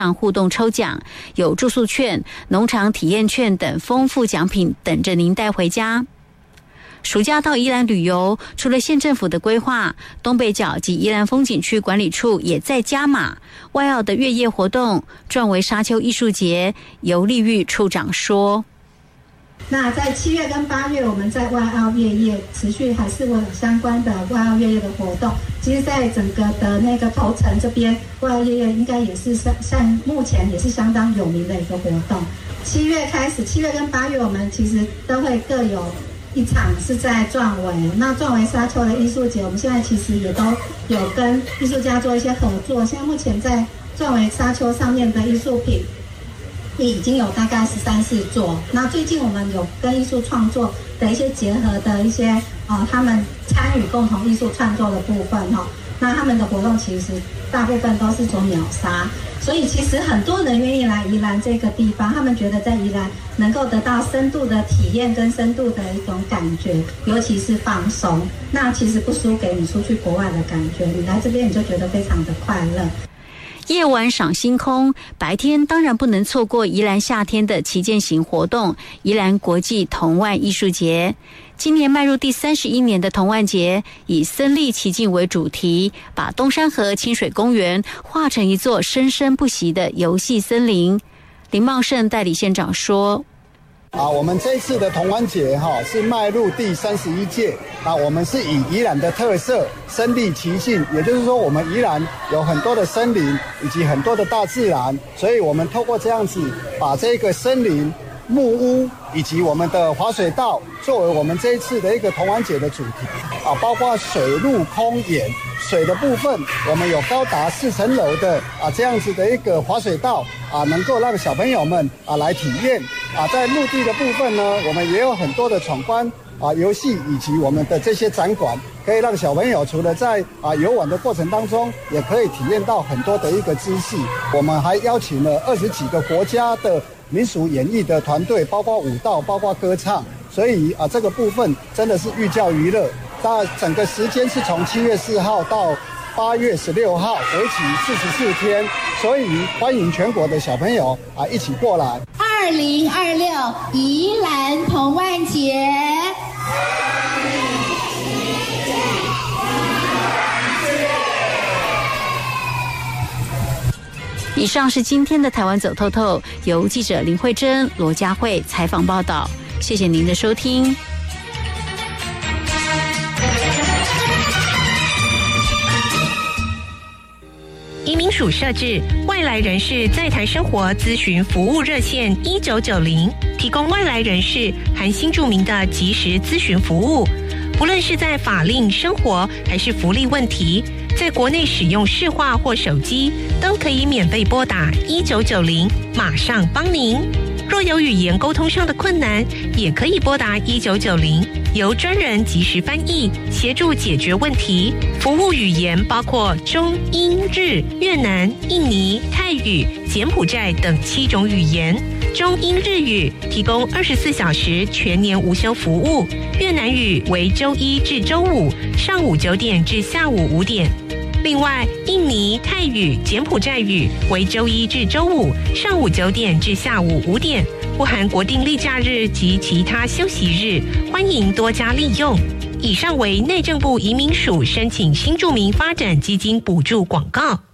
互动抽奖，有住宿券、农场体验券等丰富奖品等着您带回家。暑假到宜兰旅游，除了县政府的规划，东北角及宜兰风景区管理处也在加码外澳的月夜活动。壮围沙丘艺术节，游丽玉处长说： 那在7月跟8月，我们在外澳月夜持续还是会有相关的外澳月夜的活动。其实，在整个的那个头城这边，外澳月夜应该也是像目前也是相当有名的一个活动。7月开始，7月跟8月，我们其实都会各有一场是在壮围。那壮围沙丘的艺术节，我们现在其实也都有跟艺术家做一些合作。现在目前在壮围沙丘上面的艺术品也已经有大概13、14座。那最近我们有跟艺术创作的一些结合的一些他们参与共同艺术创作的部分那他们的活动其实大部分都是做秒杀，所以其实很多人愿意来宜兰这个地方，他们觉得在宜兰能够得到深度的体验跟深度的一种感觉，尤其是放松。那其实不输给你出去国外的感觉，你来这边你就觉得非常的快乐。 夜晚赏星空，白天当然不能错过宜兰夏天的旗舰型活动——宜兰国际童玩艺术节。今年迈入第31年的童玩节，以森立其境为主题，把东山河清水公园画成一座生生不息的游戏森林。林茂盛代理县长说： 我们这一次的童玩节是迈入第31届我们是以宜兰的特色森立其境，也就是说我们宜兰有很多的森林以及很多的大自然，所以我们透过这样子把这个森林、木屋以及我们的滑水道作为我们这一次的一个童玩节的主题包括水陆空演。水的部分，我们有高达4层楼的这样子的一个滑水道能够让小朋友们来体验在陆地的部分呢，我们也有很多的闯关游戏以及我们的这些展馆，可以让小朋友除了在游玩的过程当中，也可以体验到很多的一个知识。我们还邀请了20几个国家的民俗演艺的团队，包括舞蹈，包括歌唱，所以这个部分真的是寓教于乐。那整个时间是从7月4号到8月16号，为期44天，所以欢迎全国的小朋友一起过来。 2026宜兰童玩节。 以上是今天的台湾走透透，由记者林慧珍、罗佳慧采访报道。谢谢您的收听。 移民署设置外来人士在台生活咨询服务热线1990，提供外来人士含新住民的即时咨询服务。不论是在法令、生活还是福利问题，在国内使用市话或手机，都可以免费拨打1990，马上帮您。若有语言沟通上的困难，也可以拨打1990，由专人即时翻译，协助解决问题。服务语言包括中、英、日、越南、印尼、泰语、柬埔寨等7种语言。中英日语提供24小时全年无休服务，越南语为周1至周5上午9点至下午5点。另外，印尼、泰语、柬埔寨语为周1至周5上午9点至下午5点，不含国定例假日及其他休息日，欢迎多加利用。以上为内政部移民署申请新住民发展基金补助广告。